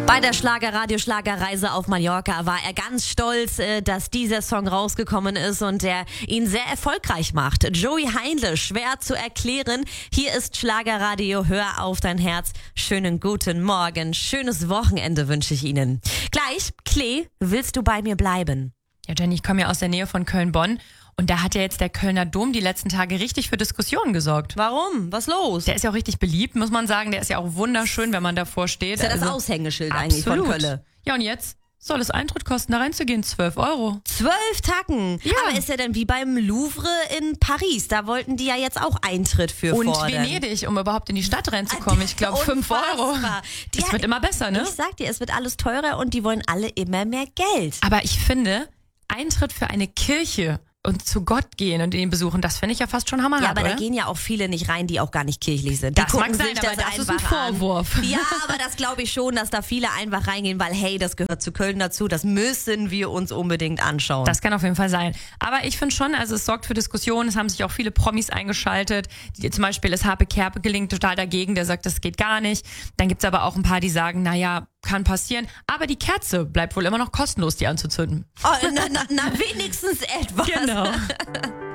Bei der Schlagerradio-Schlagerreise auf Mallorca war er ganz stolz, dass dieser Song rausgekommen ist und der ihn sehr erfolgreich macht. Joey Heindle, schwer zu erklären. Hier ist Schlagerradio, hör auf dein Herz. Schönen guten Morgen, schönes Wochenende wünsche ich Ihnen. Gleich, Klee, willst du bei mir bleiben? Ja, Jenny, ich komme ja aus der Nähe von Köln-Bonn. Und da hat ja jetzt der Kölner Dom die letzten Tage richtig für Diskussionen gesorgt. Warum? Was los? Der ist ja auch richtig beliebt, muss man sagen. Der ist ja auch wunderschön, wenn man davor steht. Ist ja das Aushängeschild eigentlich von Köln. Ja, und jetzt soll es Eintritt kosten, da reinzugehen, 12 Euro. 12 Tacken? Ja. Aber ist ja dann wie beim Louvre in Paris. Da wollten die ja jetzt auch Eintritt für Und fordern. Venedig, um überhaupt in die Stadt reinzukommen. Ich glaube 5 Euro. Es wird immer besser, ne? Ich sag dir, es wird alles teurer und die wollen alle immer mehr Geld. Aber ich finde, Eintritt für eine Kirche und zu Gott gehen und ihn besuchen, das finde ich ja fast schon hammerhart, Ja, aber oder? da gehen ja auch viele nicht rein, die auch gar nicht kirchlich sind. Die Das mag gucken sein, sich aber das ist ein einfach Vorwurf. an. Ja, aber das glaube ich schon, dass da viele einfach reingehen, weil hey, das gehört zu Köln dazu, das müssen wir uns unbedingt anschauen. Das kann auf jeden Fall sein. Aber ich finde schon, also es sorgt für Diskussionen, es haben sich auch viele Promis eingeschaltet. Zum Beispiel ist Harpe Kerkeling total dagegen, der sagt, das geht gar nicht. Dann gibt's aber auch ein paar, die sagen, naja, kann passieren. Aber die Kerze bleibt wohl immer noch kostenlos, die anzuzünden. Oh, na, wenigstens etwas. Genau.